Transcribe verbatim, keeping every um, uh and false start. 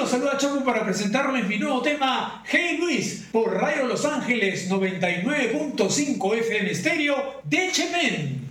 los saluda Chaco para presentarles mi nuevo tema Hey Luis por Radio Los Ángeles noventa y nueve punto cinco F M Estéreo de Chemen.